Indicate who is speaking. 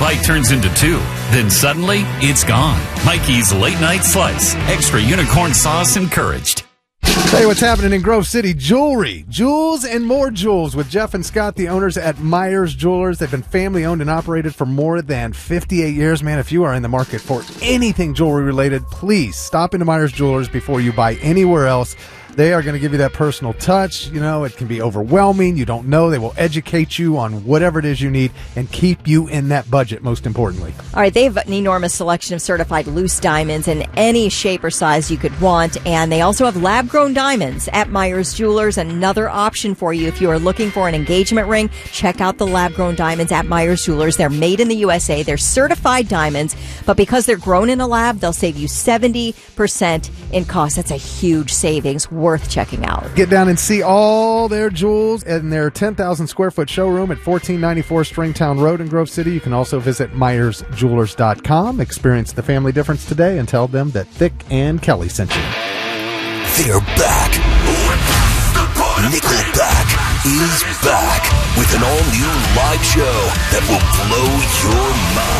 Speaker 1: bite turns into two. Then suddenly, it's gone. Mikey's Late Night Slice. Extra unicorn sauce encouraged.
Speaker 2: Tell you what's happening in Grove City. Jewelry. Jewels and more jewels with Jeff and Scott, the owners at Myers Jewelers. They've been family owned and operated for more than 58 years. Man, if you are in the market for anything jewelry related, please stop into Myers Jewelers before you buy anywhere else. They are going to give you that personal touch. You know, it can be overwhelming. You don't know. They will educate you on whatever it is you need and keep you in that budget, most importantly.
Speaker 3: All right, they have an enormous selection of certified loose diamonds in any shape or size you could want, and they also have lab-grown diamonds at Myers Jewelers. Another option for you if you are looking for an engagement ring, check out the lab-grown diamonds at Myers Jewelers. They're made in the USA. They're certified diamonds, but because they're grown in a lab, they'll save you 70% in cost. That's a huge savings. Worth checking out.
Speaker 2: Get down and see all their jewels in their 10,000 square foot showroom at 1494 Stringtown Road in Grove City. You can also visit MyersJewelers.com. Experience the family difference today and tell them that Thick and Kelly sent you.
Speaker 4: They're back. Nickelback is back with an all-new live show that will blow your mind.